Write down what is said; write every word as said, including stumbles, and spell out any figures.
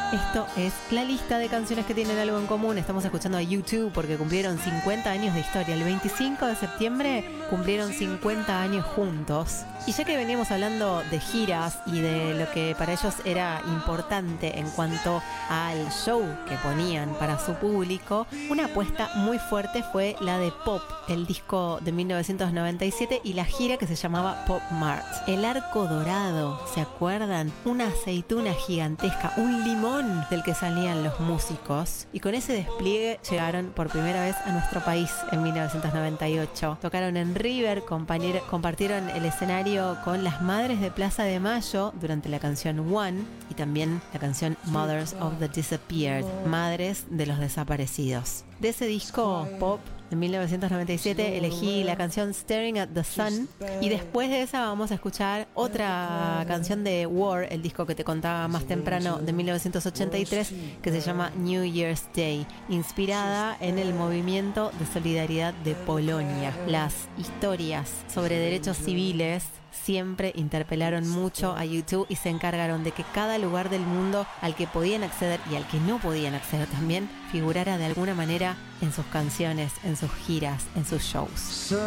Esto es la lista de canciones que tienen algo en común. Estamos escuchando a U dos porque cumplieron cincuenta años de historia. El veinticinco de septiembre cumplieron cincuenta años juntos. Y ya que veníamos hablando de giras y de lo que para ellos era importante en cuanto al show que ponían para su público, una apuesta muy fuerte fue la de Pop, el disco de mil novecientos noventa y siete y la gira que se llamaba Pop Mart. El arco dorado, ¿se acuerdan? Una aceituna gigantesca, un limón del que salían los músicos, y con ese despliegue llegaron por primera vez a nuestro país en mil novecientos noventa y ocho. Tocaron en River, compartieron el escenario con las Madres de Plaza de Mayo durante la canción One y también la canción Mothers of the Disappeared, Madres de los Desaparecidos. De ese disco Pop en mil novecientos noventa y siete elegí la canción Staring at the Sun, y después de esa vamos a escuchar otra canción de War, el disco que te contaba más temprano de mil novecientos ochenta y tres, que se llama New Year's Day, inspirada en el movimiento de solidaridad de Polonia. Las historias sobre derechos civiles siempre interpelaron mucho a U dos y se encargaron de que cada lugar del mundo al que podían acceder y al que no podían acceder también figurara de alguna manera en sus canciones, en sus giras, en sus shows.